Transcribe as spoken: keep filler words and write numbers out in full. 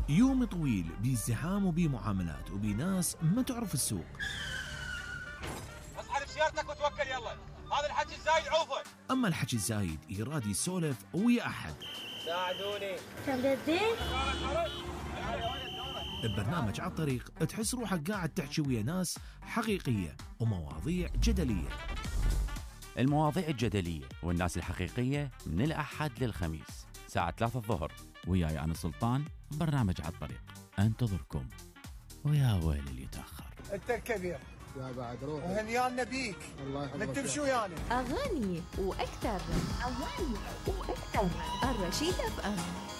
يوم طويل بازدحام وبمعاملات وبناس ما تعرف السوق. اسحب سيارتك وتوكل يلا، هذا الحكي الزايد عوفه. اما الحكي الزايد يراد يسولف ويا احد. ساعدوني. تبدين؟ ببرنامج على الطريق تحس روحك قاعد تحكي ويا ناس حقيقية ومواضيع جدلية. المواضيع الجدلية والناس الحقيقية من الأحد للخميس ساعة ثلاثة الظهر، وياي أنا سلطان. برنامج على الطريق انتظركم، ويا ويل اللي يتأخر. انت الكبير يا بعد روح وهنيانا بيك. الله يحفظك. انت بشو يعني؟ أغاني وأكثر. أغاني وأكثر. الرشيد اف ام.